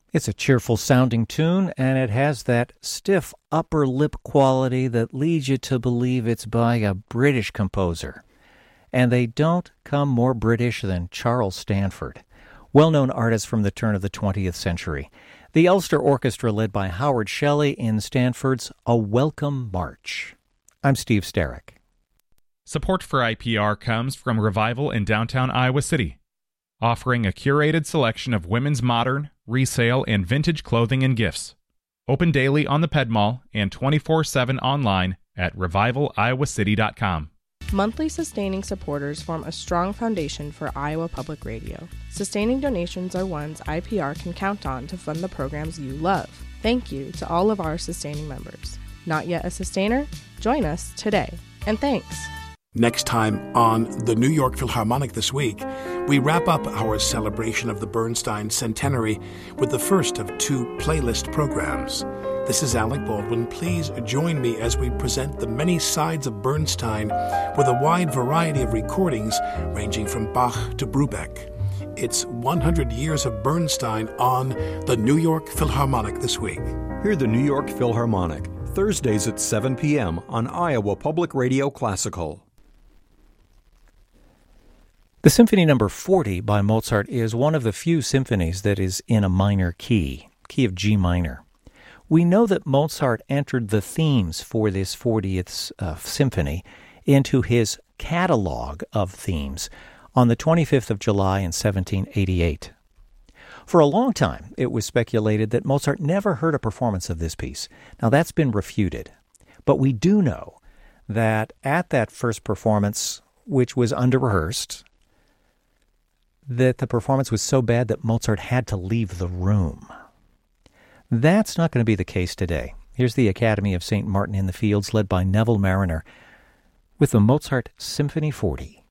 It's a cheerful sounding tune, and it has that stiff upper lip quality that leads you to believe it's by a British composer. And they don't come more British than Charles Stanford, well-known artist from the turn of the 20th century. The Ulster Orchestra, led by Howard Shelley in Stanford's A Welcome March. I'm Steve Sterrick. Support for IPR comes from Revival in downtown Iowa City, offering a curated selection of women's modern, resale, and vintage clothing and gifts. Open daily on the Ped Mall and 24/7 online at revivaliowacity.com. Monthly sustaining supporters form a strong foundation for Iowa Public Radio. Sustaining donations are ones IPR can count on to fund the programs you love. Thank you to all of our sustaining members. Not yet a sustainer? Join us today. And thanks. Next time on the New York Philharmonic This Week, we wrap up our celebration of the Bernstein Centenary with the first of two playlist programs. This is Alec Baldwin. Please join me as we present the many sides of Bernstein with a wide variety of recordings ranging from Bach to Brubeck. It's 100 years of Bernstein on the New York Philharmonic This Week. Hear the New York Philharmonic, Thursdays at 7 p.m. on Iowa Public Radio Classical. The Symphony No. 40 by Mozart is one of the few symphonies that is in a minor key of G minor. We know that Mozart entered the themes for this 40th symphony into his catalog of themes on the 25th of July in 1788. For a long time, it was speculated that Mozart never heard a performance of this piece. Now, that's been refuted. But we do know that at that first performance, which was under-rehearsed, that the performance was so bad that Mozart had to leave the room. That's not going to be the case today. Here's the Academy of St. Martin in the Fields, led by Neville Marriner, with the Mozart Symphony 40.